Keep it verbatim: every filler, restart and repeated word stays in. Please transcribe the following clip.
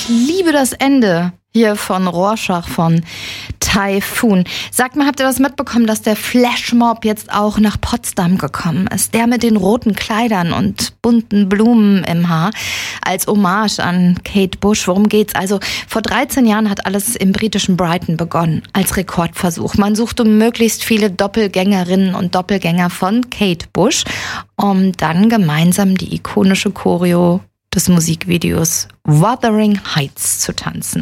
liebe das Ende hier von Rorschach von Typhoon. Sagt mal, habt ihr das mitbekommen, dass der Flashmob jetzt auch nach Potsdam gekommen ist? Der mit den roten Kleidern und bunten Blumen im Haar als Hommage an Kate Bush. Worum geht's? Also vor dreizehn Jahren hat alles im britischen Brighton begonnen als Rekordversuch. Man suchte möglichst viele Doppelgängerinnen und Doppelgänger von Kate Bush, um dann gemeinsam die ikonische Choreo des Musikvideos Wuthering Heights zu tanzen.